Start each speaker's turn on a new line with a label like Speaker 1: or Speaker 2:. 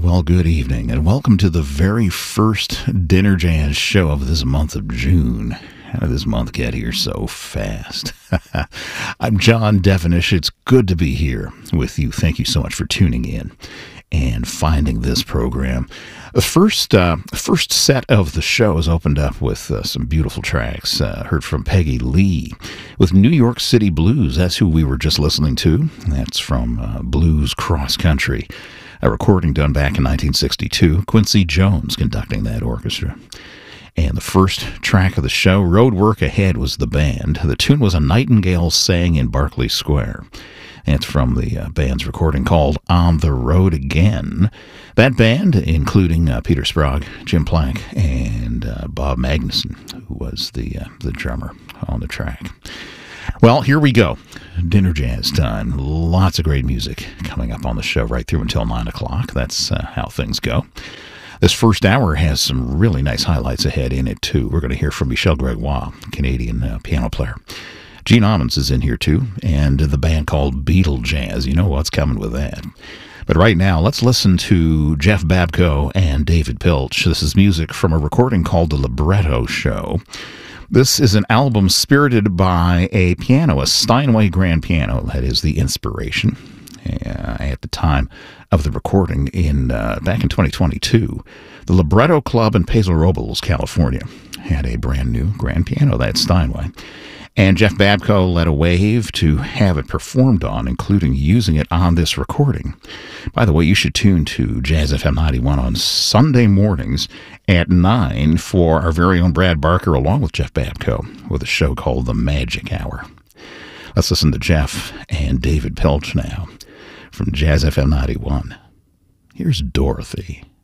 Speaker 1: Well, good evening, and welcome to the very first Dinner Jazz show of this month of June. How did this month get here so fast? I'm John Devenish. It's good to be here with you. Thank you so much for tuning in and finding this program. The first set of the show is opened up with some beautiful tracks. Heard from Peggy Lee with New York City Blues. That's who we were just listening to. That's from Blues Cross Country, a recording done back in 1962. Quincy Jones conducting that orchestra. And the first track of the show, Road Work Ahead, was the band. The tune was A Nightingale Sang in Berkeley Square. It's from the band's recording called On the Road Again. That band, including Peter Sprague, Jim Plank, and Bob Magnuson, who was the drummer on the track. Well, here we go. Dinner Jazz time. Lots of great music coming up on the show right through until 9 o'clock. That's how things go. This first hour has some really nice highlights ahead in it, too. We're going to hear from Michel Gregoire, Canadian piano player. Gene Ammons is in here, too, and the band called Beatle Jazz. You know what's coming with that. But right now, let's listen to Jeff Babko and David Pilch. This is music from a recording called The Libretto Show. This is an album spirited by a piano, a Steinway grand piano. That is the inspiration. At the time of the recording back in 2022, the Libretto Club in Paso Robles, California, had a brand new grand piano, that Steinway. And Jeff Babko led a wave to have it performed on, including using it on this recording. By the way, you should tune to Jazz FM 91 on Sunday mornings at 9 for our very own Brad Barker, along with Jeff Babko, with a show called The Magic Hour. Let's listen to Jeff and David Pilch now from Jazz FM 91. Here's Dorothy.